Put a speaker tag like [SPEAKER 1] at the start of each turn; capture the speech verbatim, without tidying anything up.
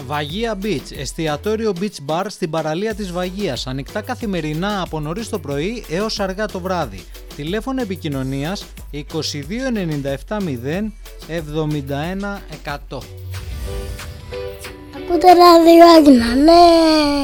[SPEAKER 1] Βαγία Beach, εστιατόριο beach bar στην παραλία της Βαγίας, ανοιχτά καθημερινά από νωρίς το πρωί έως αργά το βράδυ. Τηλέφωνο επικοινωνίας είκοσι δύο ενενήντα επτά μηδέν εβδομήντα ένα εκατό.
[SPEAKER 2] Ακούτε ράδιο Άγνα, ναι!